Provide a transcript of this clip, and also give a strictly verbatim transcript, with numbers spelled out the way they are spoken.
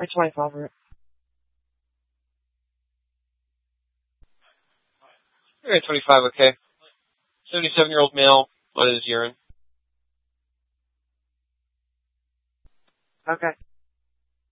I twenty-five for it. Alright, twenty-five, okay. seventy-seven-year-old male, blood is urine. Okay.